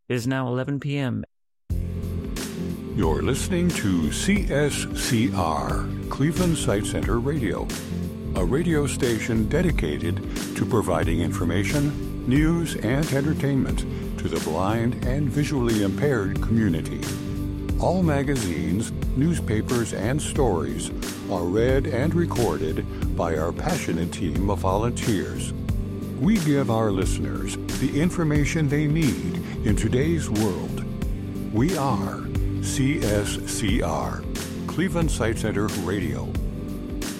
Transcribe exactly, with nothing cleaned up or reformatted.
It is now eleven p.m. You're listening to C S C R, Cleveland Sight Center Radio, a radio station dedicated to providing information, news, and entertainment to the blind and visually impaired community. All magazines, newspapers, and stories are read and recorded by our passionate team of volunteers. We give our listeners the information they need in today's world. We are C S C R, Cleveland Sight Center Radio.